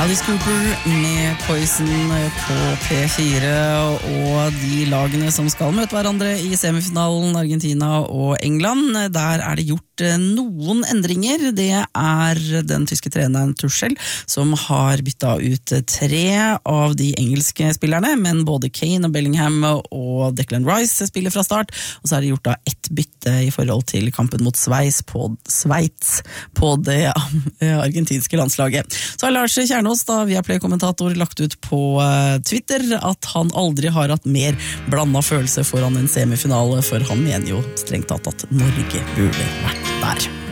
Alice Cooper med Poison på P4, og de lagene som skal møte hverandre i semifinalen, Argentina og England, der det gjort noen endringer. Det den tyske treneren Tuchel som har byttet ut 3 av de engelske spillerne, men både Kane og Bellingham og Declan Rice spiller fra start, og så det gjort da ett bytte i forhold til kampen mot Sveits på det argentinske landslaget. Så har Lars Kjernås, da Viaplay-kommentator, lagt ut på Twitter at han aldri har hatt mer blandet følelse foran en semifinale, for han mener jo strengt tatt at Norge burde vært der.